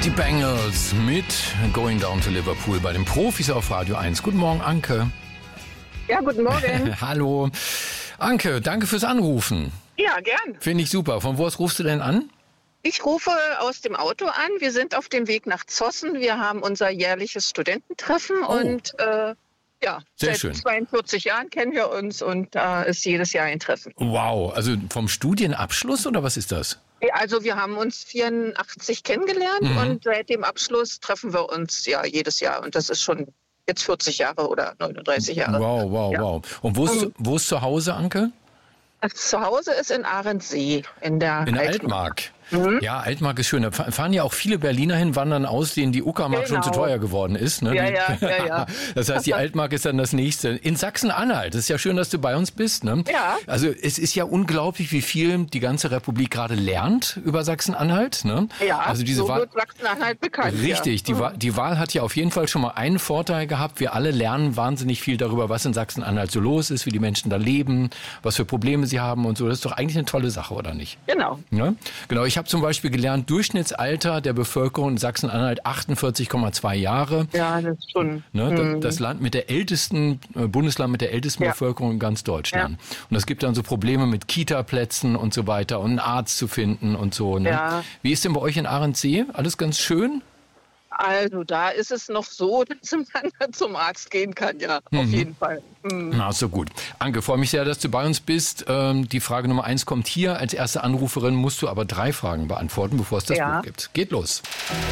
Die Bangles mit Going Down to Liverpool bei den Profis auf Radio 1. Guten Morgen, Anke. Ja, guten Morgen. Hallo. Anke, danke fürs Anrufen. Ja, gern. Finde ich super. Von wo aus rufst du denn an? Ich rufe aus dem Auto an. Wir sind auf dem Weg nach Zossen. Wir haben unser jährliches Studententreffen und Sehr seit schön. 42 Jahren kennen wir uns und da ist jedes Jahr ein Treffen. Wow, also vom Studienabschluss oder was ist das? Also wir haben uns 84 kennengelernt und seit dem Abschluss treffen wir uns ja jedes Jahr und das ist schon jetzt 40 Jahre oder 39 Jahre. Wow. Und wo ist zu Hause, Anke? Das Zuhause ist in Ahrensee in der Altmark. Ja, Altmark ist schön. Da fahren ja auch viele Berliner hin, wandern aus, denen die Uckermark schon zu teuer geworden ist. Ne? Ja. Das heißt, die Altmark ist dann das nächste. In Sachsen-Anhalt. Das ist ja schön, dass du bei uns bist. Ne? Ja. Also es ist ja unglaublich, wie viel die ganze Republik gerade lernt über Sachsen-Anhalt. Ne? Ja, also diese so wird Sachsen-Anhalt bekannt. Richtig, ja. Die Wahl hat ja auf jeden Fall schon mal einen Vorteil gehabt. Wir alle lernen wahnsinnig viel darüber, was in Sachsen-Anhalt so los ist, wie die Menschen da leben, was für Probleme sie haben und so. Das ist doch eigentlich eine tolle Sache, oder nicht? Genau. Ja? Genau, ich habe zum Beispiel gelernt, Durchschnittsalter der Bevölkerung in Sachsen-Anhalt 48,2 Jahre. Ja, das ist schon. Ne, das Land mit der ältesten, Bundesland mit der ältesten Bevölkerung in ganz Deutschland. Ja. Und es gibt dann so Probleme mit Kita-Plätzen und so weiter und einen Arzt zu finden und so. Ne? Ja. Wie ist denn bei euch in Ahrensee? Alles ganz schön? Also da ist es noch so, dass man zum Arzt gehen kann, ja, auf jeden Fall. Na, so gut. Anke, freue mich sehr, dass du bei uns bist. Die Frage Nummer 1 kommt hier. Als erste Anruferin musst du aber 3 Fragen beantworten, bevor es das Buch gibt. Geht los.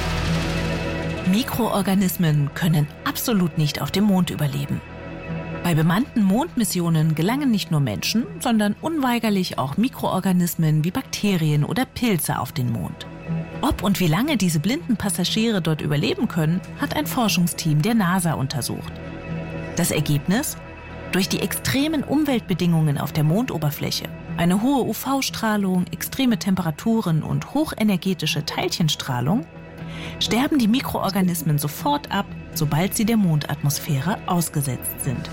Mikroorganismen können absolut nicht auf dem Mond überleben. Bei bemannten Mondmissionen gelangen nicht nur Menschen, sondern unweigerlich auch Mikroorganismen wie Bakterien oder Pilze auf den Mond. Ob und wie lange diese blinden Passagiere dort überleben können, hat ein Forschungsteam der NASA untersucht. Das Ergebnis? Durch die extremen Umweltbedingungen auf der Mondoberfläche, eine hohe UV-Strahlung, extreme Temperaturen und hochenergetische Teilchenstrahlung, sterben die Mikroorganismen sofort ab, sobald sie der Mondatmosphäre ausgesetzt sind.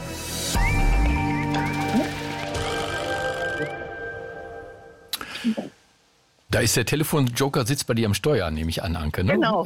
Da ist der Telefonjoker, sitzt bei dir am Steuer, nehme ich an, Anke. Ne? Genau.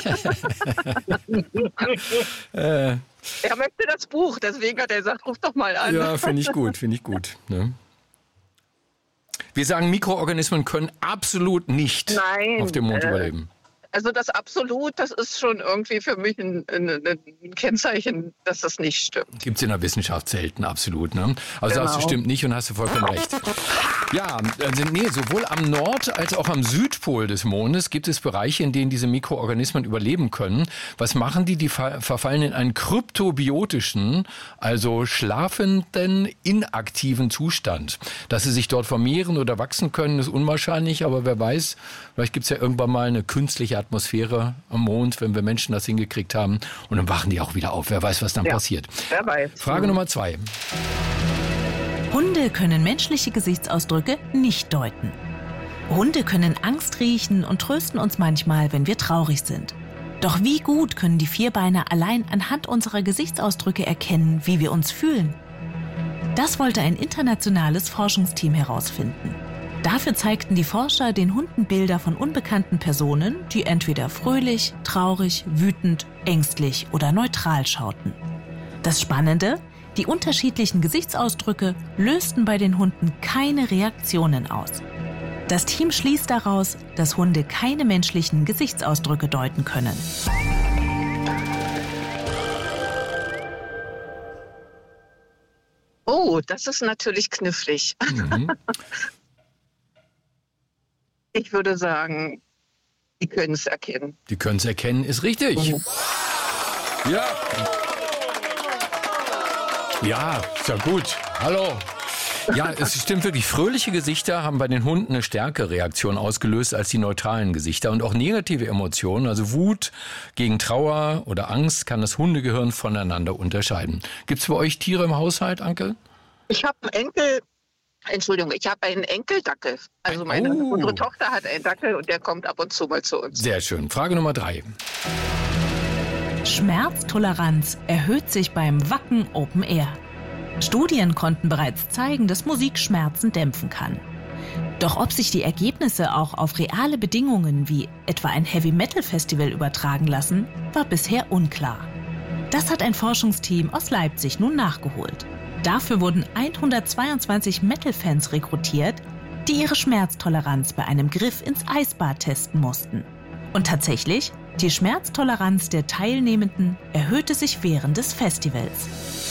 Er möchte das Buch, deswegen hat er gesagt, ruf doch mal an. Ja, finde ich gut. Ne? Wir sagen, Mikroorganismen können absolut nicht auf dem Mond überleben. Also das absolut, das ist schon irgendwie für mich ein Kennzeichen, dass das nicht stimmt. Gibt es in der Wissenschaft selten, absolut. Ne? Also das stimmt nicht und hast du vollkommen recht. Ja, also sowohl am Nord- als auch am Südpol des Mondes gibt es Bereiche, in denen diese Mikroorganismen überleben können. Was machen die? Die verfallen in einen kryptobiotischen, also schlafenden, inaktiven Zustand. Dass sie sich dort vermehren oder wachsen können, ist unwahrscheinlich, aber wer weiß, vielleicht gibt es ja irgendwann mal eine künstliche Atmosphäre am Mond, wenn wir Menschen das hingekriegt haben. Und dann wachen die auch wieder auf. Wer weiß, was dann passiert. Wer weiß. Frage Nummer 2. Hunde können menschliche Gesichtsausdrücke nicht deuten. Hunde können Angst riechen und trösten uns manchmal, wenn wir traurig sind. Doch wie gut können die Vierbeiner allein anhand unserer Gesichtsausdrücke erkennen, wie wir uns fühlen? Das wollte ein internationales Forschungsteam herausfinden. Dafür zeigten die Forscher den Hunden Bilder von unbekannten Personen, die entweder fröhlich, traurig, wütend, ängstlich oder neutral schauten. Das Spannende: Die unterschiedlichen Gesichtsausdrücke lösten bei den Hunden keine Reaktionen aus. Das Team schließt daraus, dass Hunde keine menschlichen Gesichtsausdrücke deuten können. Oh, das ist natürlich knifflig. Ich würde sagen, die können es erkennen. Die können es erkennen, ist richtig. Ja. Ja, ist ja gut. Hallo. Ja, es stimmt wirklich. Fröhliche Gesichter haben bei den Hunden eine stärkere Reaktion ausgelöst als die neutralen Gesichter. Und auch negative Emotionen, also Wut gegen Trauer oder Angst, kann das Hundegehirn voneinander unterscheiden. Gibt es bei euch Tiere im Haushalt, Anke? Ich habe ich habe einen Enkeldackel. Also unsere Tochter hat einen Dackel und der kommt ab und zu mal zu uns. Sehr schön. Frage Nummer 3. Schmerztoleranz erhöht sich beim Wacken Open Air. Studien konnten bereits zeigen, dass Musik Schmerzen dämpfen kann. Doch ob sich die Ergebnisse auch auf reale Bedingungen wie etwa ein Heavy-Metal-Festival übertragen lassen, war bisher unklar. Das hat ein Forschungsteam aus Leipzig nun nachgeholt. Dafür wurden 122 Metal-Fans rekrutiert, die ihre Schmerztoleranz bei einem Griff ins Eisbad testen mussten. Und tatsächlich, die Schmerztoleranz der Teilnehmenden erhöhte sich während des Festivals.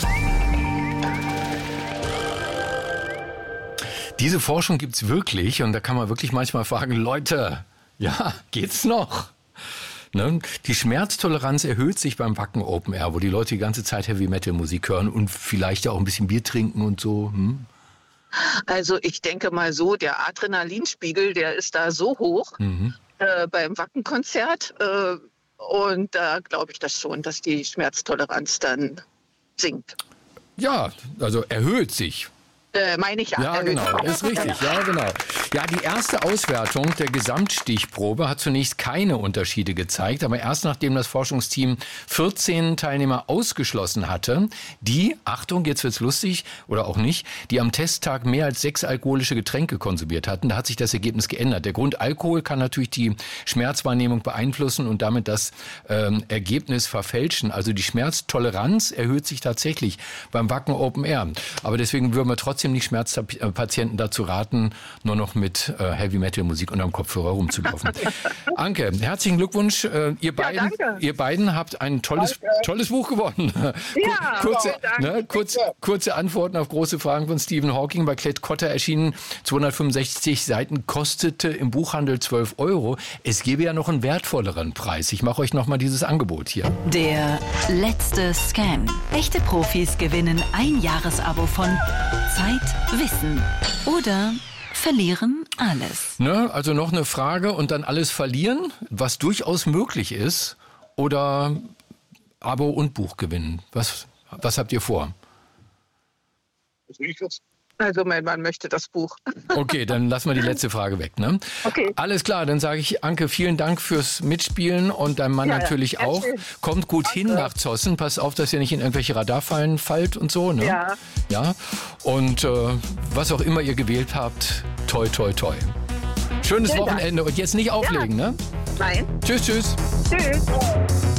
Diese Forschung gibt's wirklich und da kann man wirklich manchmal fragen, Leute, ja, geht's noch? Ne? Die Schmerztoleranz erhöht sich beim Wacken Open Air, wo die Leute die ganze Zeit Heavy-Metal-Musik hören und vielleicht auch ein bisschen Bier trinken und so. Also ich denke mal so, der Adrenalinspiegel, der ist da so hoch beim Wackenkonzert und da glaube ich das schon, dass die Schmerztoleranz dann sinkt. Ja, also erhöht sich. Meine ich ja. Ja, genau, ist richtig, ja, genau. Ja, die erste Auswertung der Gesamtstichprobe hat zunächst keine Unterschiede gezeigt, aber erst nachdem das Forschungsteam 14 Teilnehmer ausgeschlossen hatte, die, Achtung, jetzt wird's lustig oder auch nicht, die am Testtag mehr als 6 alkoholische Getränke konsumiert hatten, da hat sich das Ergebnis geändert. Der Grund Alkohol kann natürlich die Schmerzwahrnehmung beeinflussen und damit das Ergebnis verfälschen. Also die Schmerztoleranz erhöht sich tatsächlich beim Wacken Open Air. Aber deswegen würden wir trotzdem nicht Schmerzpatienten dazu raten, nur noch mit Heavy-Metal-Musik unterm Kopfhörer rumzulaufen. Anke, herzlichen Glückwunsch. Ihr beiden habt ein tolles Buch gewonnen. Ja, kurze Antworten auf große Fragen von Stephen Hawking. Bei Klett Cotta erschienen, 265 Seiten, kostete im Buchhandel 12 €. Es gäbe ja noch einen wertvolleren Preis. Ich mache euch nochmal dieses Angebot hier. Der letzte Scan. Echte Profis gewinnen ein Jahresabo von Zeit, Wissen oder verlieren alles. Ne, also noch eine Frage und dann alles verlieren, was durchaus möglich ist, oder Abo und Buch gewinnen. Was habt ihr vor? Also mein Mann möchte das Buch. Okay, dann lassen wir die letzte Frage weg. Ne? Okay. Alles klar, dann sage ich, Anke, vielen Dank fürs Mitspielen und dein Mann natürlich auch. Schön. Kommt gut hin nach Zossen. Passt auf, dass ihr nicht in irgendwelche Radarfallen fallt und so. Ne? Ja. Und was auch immer ihr gewählt habt, toi, toi, toi. Schönes Wochenende und jetzt nicht auflegen, ne? Nein. Tschüss. Tschüss.